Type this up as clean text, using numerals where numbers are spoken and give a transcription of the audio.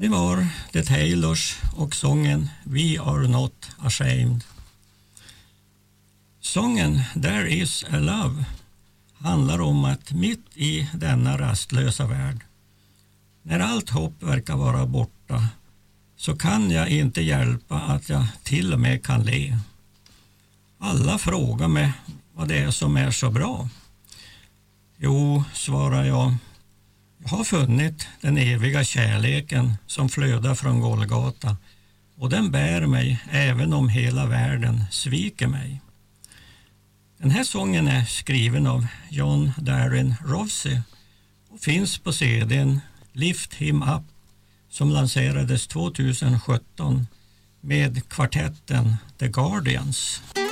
Det var The Taylors och sången We Are Not Ashamed. Sången There Is A Love handlar om att mitt i denna rastlösa värld, när allt hopp verkar vara borta, så kan jag inte hjälpa att jag till och med kan le. Alla frågar mig vad det är som är så bra. Jo, svarar jag har funnit den eviga kärleken som flödar från Golgata, och den bär mig även om hela världen sviker mig. Den här sången är skriven av John Darren Rossi och finns på CD:n Lift Him Up som lanserades 2017 med kvartetten The Guardians.